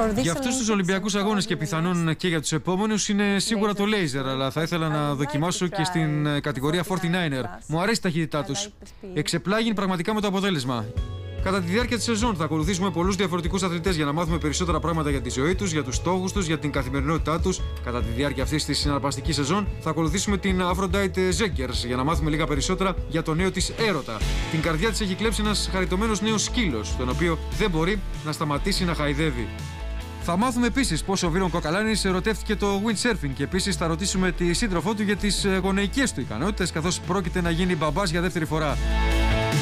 Για αυτούς τους Ολυμπιακούς Αγώνες και πιθανόν και για τους επόμενους είναι σίγουρα το λέιζερ, αλλά θα ήθελα να δοκιμάσω και στην κατηγορία 49er. Μου αρέσει η ταχύτητά τους. Εξεπλάγει πραγματικά με το αποτέλεσμα. Κατά τη διάρκεια της σεζόν θα ακολουθήσουμε πολλούς διαφορετικούς αθλητές για να μάθουμε περισσότερα πράγματα για τη ζωή τους, για τους στόχους τους, για την καθημερινότητά τους. Κατά τη διάρκεια αυτής της συναρπαστικής σεζόν θα ακολουθήσουμε την Aphrodite Zegers για να μάθουμε λίγα περισσότερα για το νέο της έρωτα. Την καρδιά της έχει κλέψει ένας χαριτωμένος νέος σκύλος, τον οποίο δεν μπορεί να σταματήσει να χαϊδεύει. Θα μάθουμε επίσης πώς ο Βίρον Κοκαλάνης ερωτεύτηκε το windsurfing και επίσης θα ρωτήσουμε τη σύντροφό του για τις γονεϊκές του ικανότητες, καθώς πρόκειται να γίνει μπαμπάς για δεύτερη φορά.